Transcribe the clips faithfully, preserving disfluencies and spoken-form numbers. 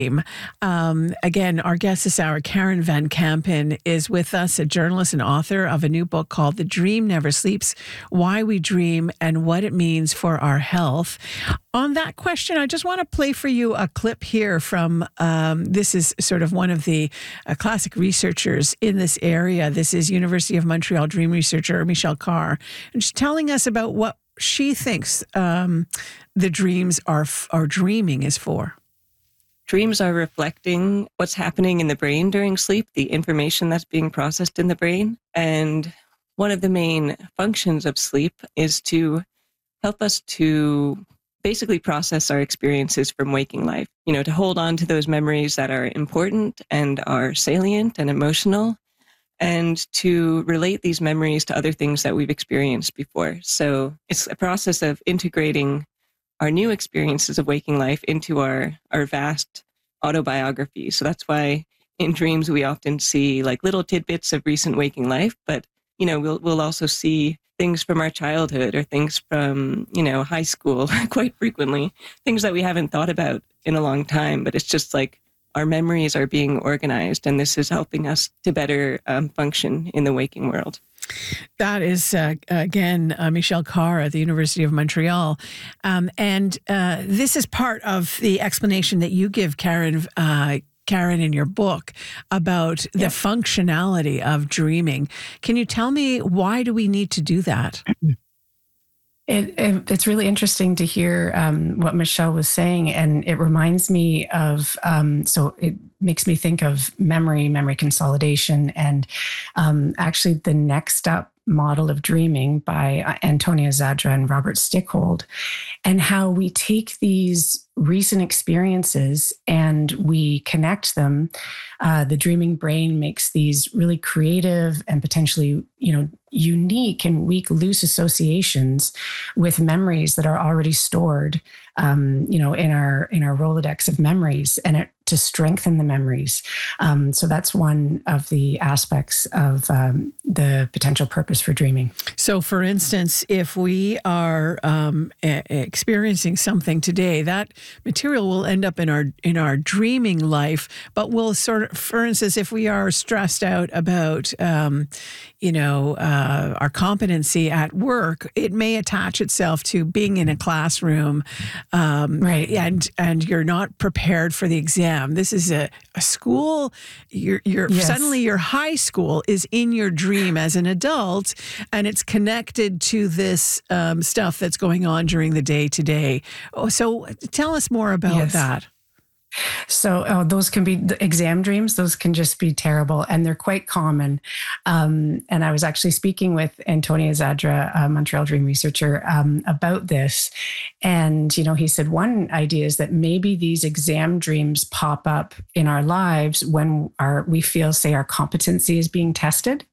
Um, again, our guest this hour, Karen Van Kampen, is with us, a journalist and author of a new book called The Dream Never Sleeps, Why We Dream and What It Means for Our Health. On that question, I just want to play for you a clip here from, um, this is sort of one of the uh, classic researchers in this area. This is University of Montreal dream researcher Michelle Carr, and she's telling us about what she thinks um, the dreams are, or dreaming is for. Dreams are reflecting what's happening in the brain during sleep, the information that's being processed in the brain. And one of the main functions of sleep is to help us to basically process our experiences from waking life, you know, to hold on to those memories that are important and are salient and emotional, and to relate these memories to other things that we've experienced before. So it's a process of integrating our new experiences of waking life into our, our vast autobiography. So that's why in dreams we often see like little tidbits of recent waking life, but you know, we'll we'll also see things from our childhood or things from, you know, high school quite frequently, things that we haven't thought about in a long time, but it's just like our memories are being organized, and this is helping us to better um, function in the waking world. That is, uh, again, uh, Michelle Carr at the University of Montreal. Um, and uh, this is part of the explanation that you give, Karen, uh, Karen, in your book about the Yep. functionality of dreaming. Can you tell me, why do we need to do that? It, it, it's really interesting to hear um, what Michelle was saying, and it reminds me of, um, so it makes me think of memory, memory consolidation, and um, actually the Next Up model of dreaming by uh, Antonia Zadra and Robert Stickhold, and how we take these recent experiences and we connect them. Uh, the dreaming brain makes these really creative and potentially, you know, unique and weak, loose associations with memories that are already stored, um, you know, in our in our Rolodex of memories, and it, to strengthen the memories. Um, so that's one of the aspects of um, the potential purpose for dreaming. So, for instance, if we are um, e- experiencing something today, that material will end up in our in our dreaming life. But we'll sort of, for instance, if we are stressed out about, um, you know, uh, our competency at work, it may attach itself to being in a classroom, um, Right. And and you're not prepared for the exam. This is a, a school. You're, you're Yes. suddenly your high school is in your dream as an adult, and it's connected to this um, stuff that's going on during the day today. Oh, so tell us more about Yes. that. So oh, those can be the exam dreams. Those can just be terrible, and they're quite common. Um, and I was actually speaking with Antonia Zadra, a Montreal dream researcher, um, about this. And, you know, he said one idea is that maybe these exam dreams pop up in our lives when our we feel, say, our competency is being tested.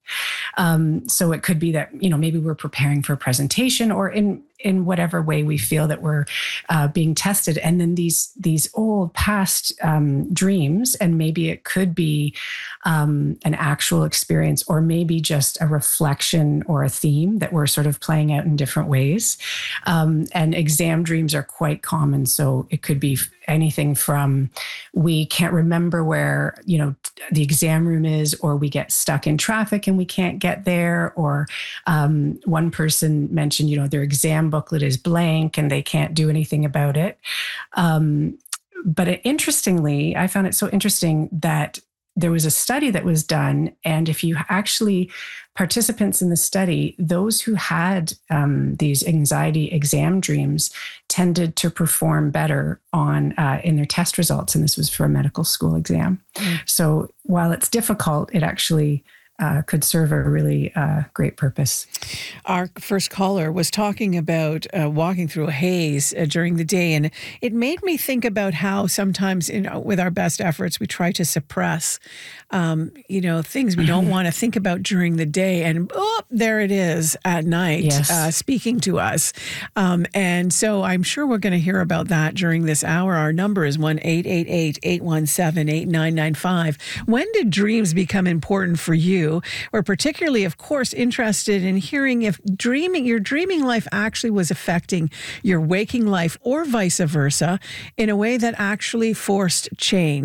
Um, so it could be that, you know, maybe we're preparing for a presentation, or in in whatever way we feel that we're uh, being tested. And then these these old past um, dreams, and maybe it could be um, an actual experience, or maybe just a reflection or a theme that we're sort of playing out in different ways. Um, and exam dreams are quite common. So it could be anything from we can't remember where, you know, the exam room is, or we get stuck in traffic and we can't get there. Or um, one person mentioned, you know, their exam booklet is blank and they can't do anything about it. Um, but it, interestingly, I found it so interesting that there was a study that was done. And if you actually, participants in the study, those who had um, these anxiety exam dreams tended to perform better on uh, in their test results. And this was for a medical school exam. Mm. So while it's difficult, it actually Uh, could serve a really uh, great purpose. Our first caller was talking about uh, walking through a haze uh, during the day, and it made me think about how sometimes, you know, with our best efforts, we try to suppress, um, you know, things we don't want to think about during the day, and oh, there it is at night, Yes. uh, speaking to us. Um, and so I'm sure we're going to hear about that during this hour. Our number is one eight eight eight, eight one seven, eight nine nine five. When did dreams become important for you? We're particularly, of course, interested in hearing if dreaming, your dreaming life actually was affecting your waking life, or vice versa, in a way that actually forced change.